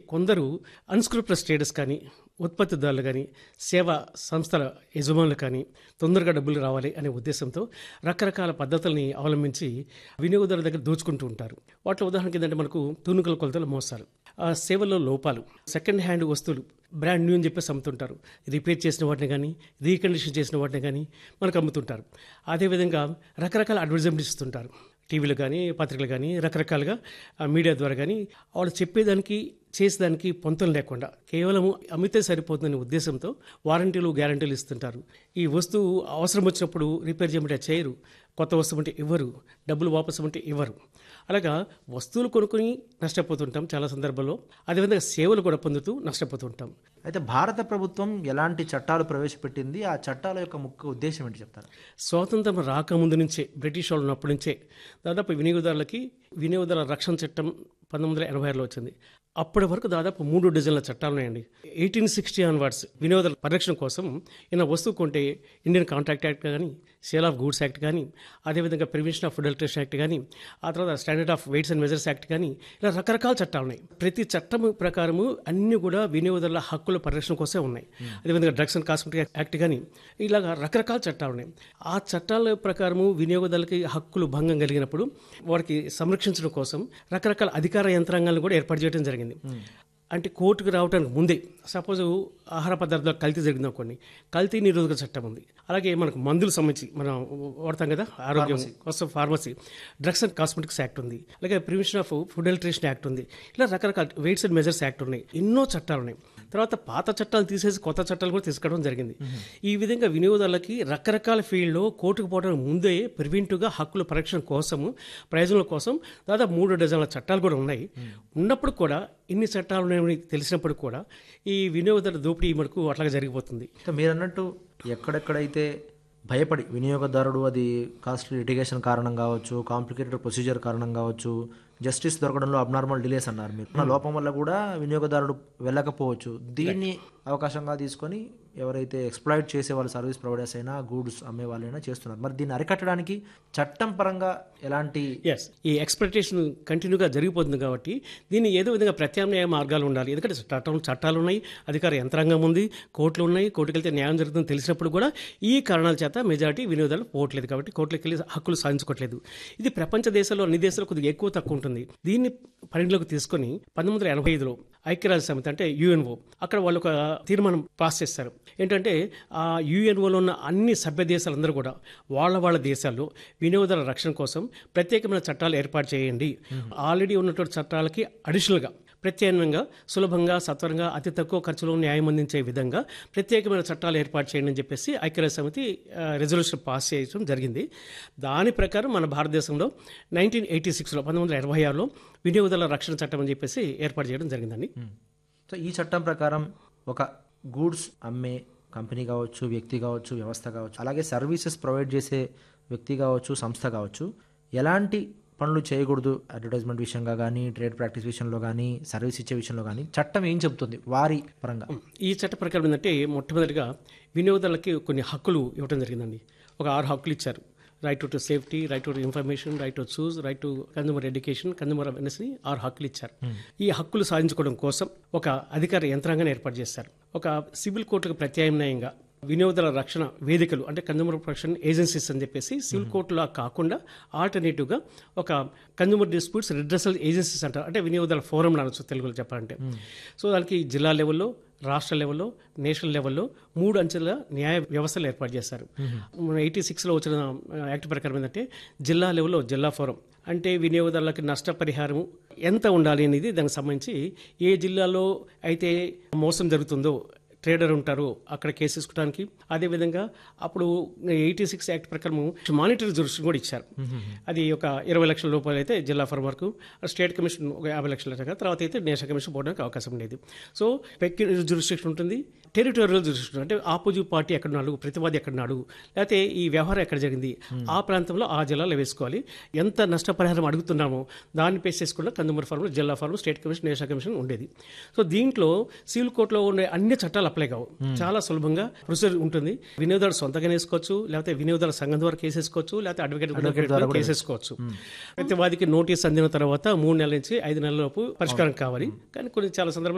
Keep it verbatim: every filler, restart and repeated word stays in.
కొందరు unscrupulous traders కానీ, ఉత్పత్తిదారులు కానీ, సేవా సంస్థల యజమానులు కానీ తొందరగా డబ్బులు రావాలి అనే ఉద్దేశంతో రకరకాల పద్ధతుల్ని అవలంబించి వినియోగదారుల దగ్గర దోచుకుంటూ ఉంటారు. వాటిలో ఉదాహరణకి ఏంటంటే మనకు తూనికల కొలతల మోసాలు, ఆ సేవల్లో లోపాలు, సెకండ్ హ్యాండ్ వస్తువులు బ్రాండ్ న్యూ అని చెప్పేసి అమ్ముతుంటారు. రిపేర్ చేసిన వాటిని కానీ, రీకండిషన్ చేసిన వాటిని కానీ మనకు అమ్ముతుంటారు. అదేవిధంగా రకరకాల అడ్వర్టైజ్మెంట్స్ ఇస్తుంటారు. టీవీలు కానీ, పత్రికలు కానీ, రకరకాలుగా మీడియా ద్వారా కానీ వాళ్ళు చెప్పేదానికి చేసేదానికి పొంతం లేకుండా కేవలం అమ్మితే సరిపోతుందనే ఉద్దేశంతో వారంటీలు, గ్యారంటీలు ఇస్తుంటారు. ఈ వస్తువు అవసరం వచ్చినప్పుడు రిపేర్ చేయమంటే చేయరు, కొత్త వస్తువు అంటే ఇవ్వరు, డబ్బులు వాపసు అంటే ఇవ్వరు. అలాగా వస్తువులు కొనుక్కొని నష్టపోతుంటాం చాలా సందర్భాల్లో. అదేవిధంగా సేవలు కూడా పొందుతూ నష్టపోతుంటాం. అయితే భారత ప్రభుత్వం ఎలాంటి చట్టాలు ప్రవేశపెట్టింది, ఆ చట్టాల యొక్క ముఖ్య ఉద్దేశం ఏంటి చెప్తారా? స్వాతంత్రం రాకముందు నుంచే, బ్రిటిష్ వాళ్ళు ఉన్నప్పటి నుంచే దాదాపు వినియోగదారులకి వినియోగదారుల రక్షణ చట్టం పంతొమ్మిది వందల ఎనభై ఆరులో వచ్చింది. అప్పటి వరకు దాదాపు మూడు డజన్ల చట్టాలు ఉన్నాయండి. ఎయిటీన్ సిక్స్టీ ఆన్వర్డ్స్ వినియోగదారుల పరిరక్షణ కోసం ఈయన వస్తువు కొంటే ఇండియన్ కాంట్రాక్ట్ యాక్ట్ కానీ, సేల్ ఆఫ్ గూడ్స్ యాక్ట్ కానీ, అదేవిధంగా prevention of food adulteration act కానీ, ఆ తర్వాత standard of weights and measures act కానీ, ఇలా రకరకాల చట్టాలు ఉన్నాయి. ప్రతి చట్టం ప్రకారము అన్ని కూడా వినియోగదారుల హక్కుల పరిరక్షణ కోసమే ఉన్నాయి. అదేవిధంగా డ్రగ్స్ అండ్ కాస్మెటిక్ యాక్ట్ కానీ, ఇలాగ రకరకాల చట్టాలు ఉన్నాయి. ఆ చట్టాల ప్రకారము వినియోగదారులకి హక్కులు భంగం కలిగినప్పుడు వారికి సంరక్షించడం కోసం రకరకాల అధికార యంత్రాంగాలను కూడా ఏర్పాటు చేయడం జరిగింది. అంటే కోర్టుకు రావడానికి ముందే సపోజ్ ఆహార పదార్థాలు కల్తీ జరిగింది అనుకోండి, కల్తీ నిరోధక చట్టం ఉంది. అలాగే మనకు మందులు సంబంధించి మనం వాడతాం కదా, ఆరోగ్యం కోసం pharmacy, drugs and cosmetics act ఉంది. అలాగే prevention of food adulteration act ఉంది. ఇలా రకరకాల వెయిట్స్ అండ్ మెజర్స్ యాక్ట్ ఉన్నాయి. ఎన్నో చట్టాలు ఉన్నాయి. తర్వాత పాత చట్టాలు తీసేసి కొత్త చట్టాలు కూడా తీసుకురావడం జరిగింది. ఈ విధంగా వినియోగదారులకి రకరకాల ఫీల్డ్లో కోర్టుకు పోవడానికి ముందే ప్రివెంటివ్గా హక్కుల పరిరక్షణ కోసము, ప్రయోజనాల కోసం దాదాపు మూడు డజన్ల చట్టాలు కూడా ఉన్నాయి. ఉన్నప్పుడు కూడా ఇన్ని చట్టాలు ఉన్నాయని తెలిసినప్పుడు కూడా ఈ వినియోగదారుల దోపిడీ మనకు అట్లాగే జరిగిపోతుంది. మీరు అన్నట్టు ఎక్కడెక్కడైతే భయపడి వినియోగదారుడు అది కాస్ట్లీ లిటిగేషన్ కారణం కావచ్చు, కాంప్లికేటెడ్ ప్రొసీజర్ కారణం కావచ్చు, జస్టిస్ దొరకడంలో అబ్నార్మల్ డిలేస్ అన్నారు మీరు, ఆ లోపం వల్ల కూడా వినియోగదారుడు వెళ్ళకపోవచ్చు. దీన్ని అవకాశంగా తీసుకొని ఎవరైతే ఎక్స్ప్లాయిట్ చేసే వాళ్ళు సర్వీస్ ప్రొవైడర్స్ అయినా, గూడ్స్ అమ్మే వాళ్ళైనా చేస్తున్నారు. మరి దీన్ని అరికట్టడానికి చట్టం పరంగా ఎలాంటి ఎస్ ఈ ఎక్స్ప్లాయిటేషన్ కంటిన్యూగా జరిగిపోతుంది కాబట్టి దీన్ని ఏదో విధంగా ప్రత్యామ్నాయ మార్గాలు ఉండాలి. ఎందుకంటే చట్టం చట్టాలు ఉన్నాయి, అధికార యంత్రాంగం ఉంది, కోర్టులు ఉన్నాయి. కోర్టుకు వెళ్తే న్యాయం జరుగుతుందని తెలిసినప్పుడు కూడా ఈ కారణాల చేత మెజారిటీ వినియోగదారులు పోవట్లేదు కాబట్టి కోర్టులకు వెళ్ళి హక్కులు సాధించుకోవట్లేదు. ఇది ప్రపంచ దేశాల్లో అన్ని దేశాల్లో కొద్దిగా ఎక్కువ తక్కువ ఉంటుంది. దీన్ని పరిగణలోకి తీసుకొని పంతొమ్మిది వందల ఎనభై ఐదులో ఐక్యరాజ్య సమితి అంటే యుఎన్ఓ అక్కడ వాళ్ళు ఒక తీర్మానం పాస్ చేస్తారు. ఏంటంటే ఆ యుఎన్ఓలో ఉన్న అన్ని సభ్య దేశాలందరూ కూడా వాళ్ళ వాళ్ళ దేశాల్లో వినియోగదారుల రక్షణ కోసం ప్రత్యేకమైన చట్టాలు ఏర్పాటు చేయండి. ఆల్రెడీ ఉన్నటువంటి చట్టాలకి అడిషనల్గా ప్రత్యామ్నాయంగా సులభంగా, సత్వరంగా, అతి తక్కువ ఖర్చులో న్యాయం అందించే విధంగా ప్రత్యేకమైన చట్టాలు ఏర్పాటు చేయండి అని చెప్పేసి ఐక్యరాజ్య సమితి రెజల్యూషన్ పాస్ చేయడం జరిగింది. దాని ప్రకారం మన భారతదేశంలో నైన్టీన్ ఎయిటీ సిక్స్లో పంతొమ్మిది వందల ఎనభై ఆరులో వినియోగదారుల రక్షణ చట్టం అని చెప్పేసి ఏర్పాటు చేయడం జరిగిందండి. సో ఈ చట్టం ప్రకారం ఒక గూడ్స్ అమ్మే కంపెనీ కావచ్చు, వ్యక్తి కావచ్చు, వ్యవస్థ కావచ్చు, అలాగే సర్వీసెస్ ప్రొవైడ్ చేసే వ్యక్తి కావచ్చు, సంస్థ కావచ్చు, ఎలాంటి పనులు చేయకూడదు అడ్వర్టైజ్మెంట్ విషయంగా కానీ, ట్రేడ్ ప్రాక్టీస్ విషయంలో కానీ, సర్వీస్ ఇచ్చే విషయంలో కానీ చట్టం ఏం చెబుతుంది వారి పరంగా? ఈ చట్ట ప్రకారం ఏంటంటే మొట్టమొదటిగా వినియోగదారులకి కొన్ని హక్కులు ఇవ్వడం జరిగిందండి. ఒక ఆరు హక్కులు ఇచ్చారు. Right to safety, right to information, right to choose, right to consumer education, consumer awareness ని ఆరు హక్కులు ఇచ్చారు. ఈ హక్కులు సాధించుకోవడం కోసం ఒక అధికార యంత్రాంగాన్ని ఏర్పాటు చేశారు. ఒక సివిల్ కోర్టులకు ప్రత్యామ్నాయంగా వినియోగదారుల రక్షణ వేదికలు అంటే కన్జ్యూమర్ ప్రొటెక్షన్ ఏజెన్సీస్ అని చెప్పేసి సివిల్ కోర్టులా కాకుండా ఆల్టర్నేటివ్గా ఒక కన్జ్యూమర్ డిస్ప్యూట్స్ రిడ్రెసల్ ఏజెన్సీస్ అంటారు. అంటే వినియోగదారుల ఫోరం అనొచ్చు తెలుగులో చెప్పాలంటే. సో దానికి జిల్లా లెవెల్లో, రాష్ట్ర లెవెల్లో, నేషనల్ లెవెల్లో మూడు అంచెల న్యాయ వ్యవస్థలు ఏర్పాటు చేశారు. ఎయిటీ సిక్స్లో వచ్చిన యాక్ట్ ప్రకారం ఏంటంటే జిల్లా లెవెల్లో జిల్లా ఫోరం అంటే వినియోగదారులకు నష్టపరిహారం ఎంత ఉండాలి అనేది దానికి సంబంధించి ఏ జిల్లాలో అయితే మోసం జరుగుతుందో ట్రేడర్ ఉంటారు అక్కడ కేసు తీసుకోవడానికి. అదేవిధంగా అప్పుడు ఎయిటీ సిక్స్ యాక్ట్ ప్రకారం మానిటరీ జ్యూరిస్డిక్షన్ కూడా ఇచ్చారు. అది ఒక ఇరవై లక్షల రూపాయలు అయితే జిల్లా ఫర్ వరకు, స్టేట్ కమిషన్ ఒక యాభై లక్షల దాకా, తర్వాత అయితే నేషనల్ కమిషన్ పోవడానికి అవకాశం ఉండేది. సో పెక్యులర్ జ్యూరిస్డిక్షన్ ఉంటుంది, టెరిటోరియల్ జ్యూరిస్డిక్షన్ అంటే ఆపోజిట్ పార్టీ ఎక్కడున్నాడు, ప్రతివాది ఎక్కడున్నాడు, లేకపోతే ఈ వ్యవహారం ఎక్కడ జరిగింది ఆ ప్రాంతంలో ఆ జిల్లాలో వేసుకోవాలి. ఎంత నష్టపరిహారం అడుగుతున్నామో దాన్ని పేస్ చేసుకున్న కన్జ్యూమర్ ఫార్మ్, జిల్లా form, state commission, national commission ఉండేది. సో దీంట్లో సివిల్ కోర్టులో ఉండే అన్ని చట్టాలు అప్లై కావు. చాలా సులభంగా ప్రొసీజర్ ఉంటుంది. వినియోగదారుడు సొంతంగా వేసుకోవచ్చు, లేకపోతే వినియోగదారుల సంఘం ద్వారా కేసేసుకోవచ్చు, లేకపోతే అడ్వకేట్ ద్వారా కేసేసుకోవచ్చు. ప్రతివాదికి నోటీస్ అందిన తర్వాత మూడు నెలల నుంచి ఐదు నెలల లోపు పరిష్కారం కావాలి. కానీ కొన్ని చాలా సందర్భాలు